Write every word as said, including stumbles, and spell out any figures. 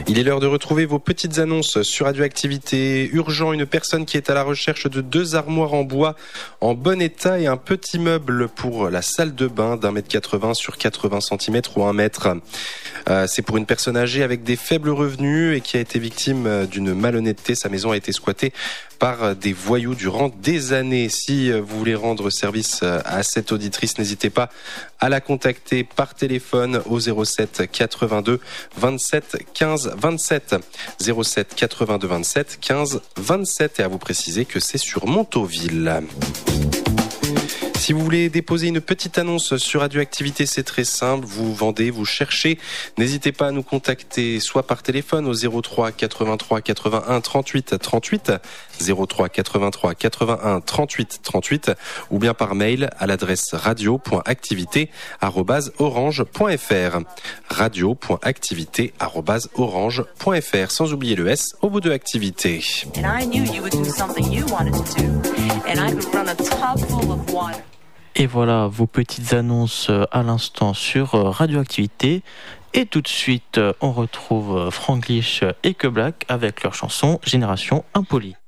Il est l'heure de retrouver vos petites annonces sur Radioactivité. Urgent, une personne qui est à la recherche de deux armoires en bois en bon état et un petit meuble pour la salle de bain d'un mètre quatre-vingts sur quatre-vingts centimètres ou un mètre. Euh, c'est pour une personne âgée avec des faibles revenus et qui a été victime d'une malhonnêteté. Sa maison a été squattée par des voyous durant des années. Si vous voulez rendre service à cette auditrice, n'hésitez pas à la contacter par téléphone au zéro sept quatre-vingt-deux vingt-sept quinze vingt-sept. zéro sept quatre-vingt-deux vingt-sept quinze vingt-sept et à vous préciser que c'est sur Montauville. Si vous voulez déposer une petite annonce sur Radioactivité, c'est très simple. Vous vendez, vous cherchez. N'hésitez pas à nous contacter soit par téléphone au zéro trois quatre-vingt-trois quatre-vingt-un trente-huit trente-huit, zéro trois quatre-vingt-trois quatre-vingt-un trente-huit trente-huit, ou bien par mail à l'adresse radio point activité arobase orange point f r. radio point activité arobase orange point f r, sans oublier le S au bout de activité. And I knew you would do something you wanted to do, and I could run a tub full of water. Et voilà vos petites annonces à l'instant sur Radioactivité. Et tout de suite, on retrouve Franglish et Que Black avec leur chanson Génération Impolie.